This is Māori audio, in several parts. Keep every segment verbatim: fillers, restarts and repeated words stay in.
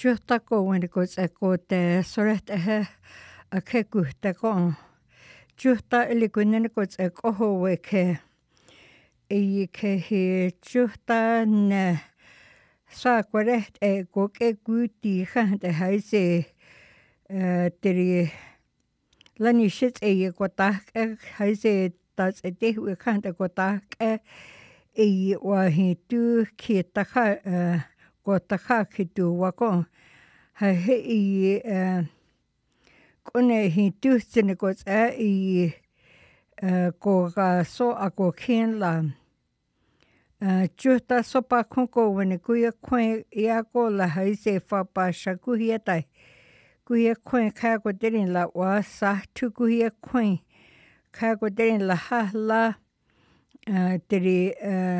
juhtako when goes a go te soret a a ke guhtako juhta eli kunen goes a koho weke e ke he juhta ne sa korrekt e go ke guti ha de haise eh teri lani shit e go ta haise tas e te we kan de go ta e wa hi tu ki ta ha go ta ha ki tu wa ko ha he i kone hi tu sine go sa i go ga so a go ken la juta sopa konko when ku ya kwen ya go la ha se fa pa sha ku hi ta ku ya kwen ka go din la wa sa tu ku ya kwen ka go din la ha la teri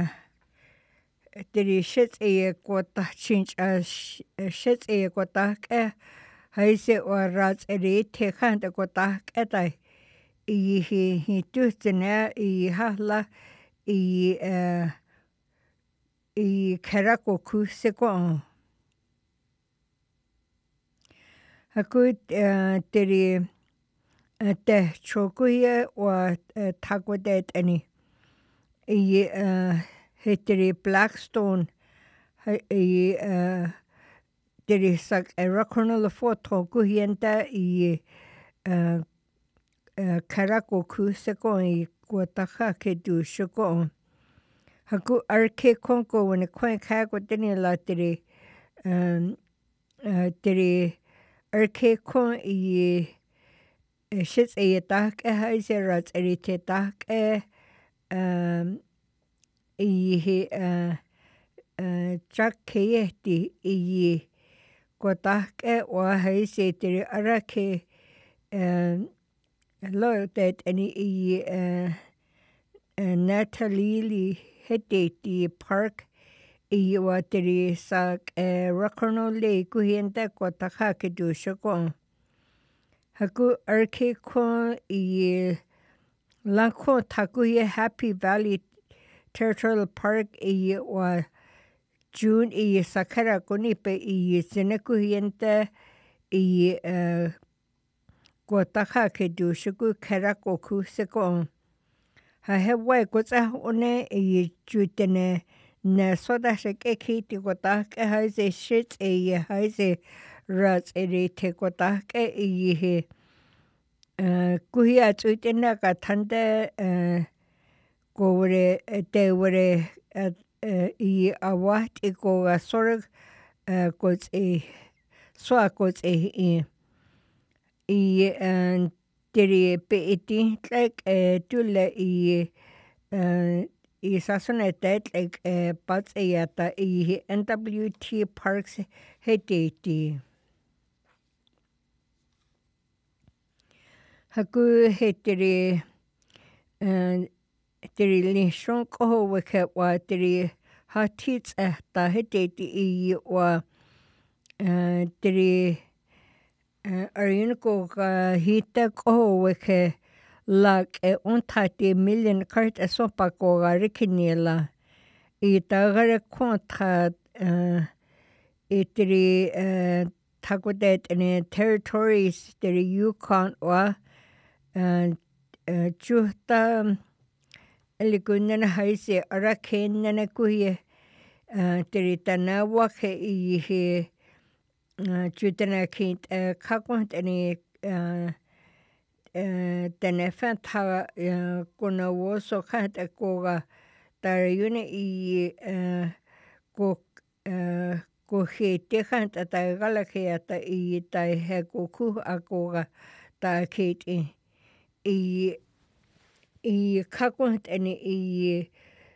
teri shit e go ta change a shit e go ta ke haise o raz e te khan de go ta ke ta i hi hi tu tene i ha la i i karako ku se ko haku teri te chokuye o tagodet ani i heteri Blackstone i teri sak erakonal photo ku hienta i karako ku se ko i ko ta ha ke du shoko haku arke konko when kwen ka ko teni la teri teri arke kon i shit e ta ke ha se rat e te ta ke i he jack ke ti i ko ta ke wa ha se teri arake lo that any i Natalie Hedeti Park i wa teri sak rakono le ku hienta ko ta ha ke du shoko haku arke ko i la ko taku ye Happy Valley Territorial Park i wa June i sakara ko ni pe i sene ku hienta i ko ta ha ke du shoko kara ko ku se ko ha he wa ko tsa one i jutene na soda se ke ki ti ko ta ke ha se shit e ha se ras e te ko ta ke i he ku hi a jutene ka thande ko re te wore i a wat i ko a sorg ko e so a ko e i i teri pe iti like tu le i i sasone tet like pats e ata i N W T Parks heteti haku heteri teri lishon ko we ke wa teri hatits ta heteti i wa teri Arian ko ka hita ko we ke lak e untati million kart e sopa ko ga rikinila i tagare kontra e teri tagodet ene territories teri Yukon wa juhta elikunena haise arakenena kuye teri tanawa ke i he jutena kint kakont any tene fanta kuna woso kanta koga tar yune i ko ko he te kanta ta gala ke ata i ta he ko ku akoga ta kit i i kakont any i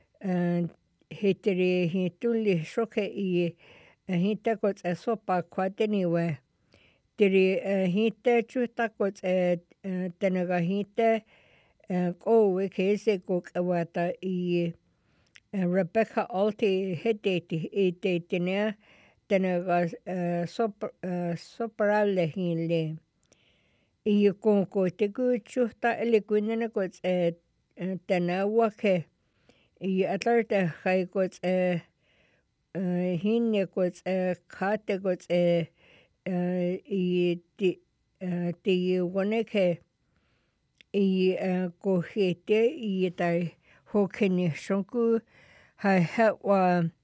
hetere he tuli shoke i hita ko tsa sopa kwa teni we teri hita chuta ko tsa tenaga hita ko we ke se ko kawata i Rebecca Alti hedeti i te tenia tenaga sopa sopa le hile i ko ko te ku chuta ele kunena ko tsa tena wake i atlarta khai ko tsa hinne ko tsa khate ko tsa i te te wane ke i ko he te i tai ho kene shonku hai hewa